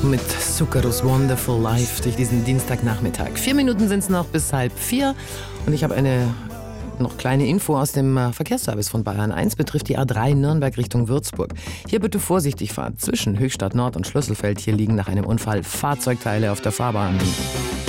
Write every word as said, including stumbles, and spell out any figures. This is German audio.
mit Zuckeros Wonderful Life durch diesen Dienstagnachmittag. Vier Minuten sind es noch bis halb vier und ich habe eine noch kleine Info aus dem Verkehrsservice von Bayern eins, betrifft die A drei Nürnberg Richtung Würzburg. Hier bitte vorsichtig fahren zwischen Höchstadt Nord und Schlüsselfeld. Hier liegen nach einem Unfall Fahrzeugteile auf der Fahrbahn.